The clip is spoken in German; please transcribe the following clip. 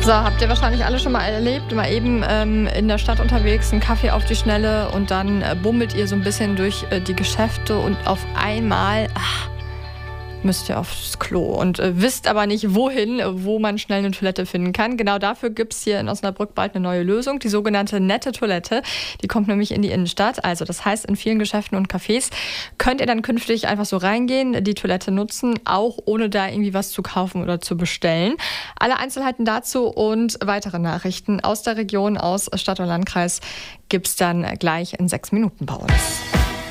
So, habt ihr wahrscheinlich alle schon mal erlebt, mal eben in der Stadt unterwegs, einen Kaffee auf die Schnelle und dann bummelt ihr so ein bisschen durch die Geschäfte und auf einmal müsst ihr aufs Klo und wisst aber nicht wohin, wo man schnell eine Toilette finden kann. Genau dafür gibt es hier in Osnabrück bald eine neue Lösung, die sogenannte nette Toilette. Die kommt nämlich in die Innenstadt. Also das heißt, in vielen Geschäften und Cafés könnt ihr dann künftig einfach so reingehen, die Toilette nutzen, auch ohne da irgendwie was zu kaufen oder zu bestellen. Alle Einzelheiten dazu und weitere Nachrichten aus der Region, aus Stadt und Landkreis gibt es dann gleich in 6 Minuten bei uns.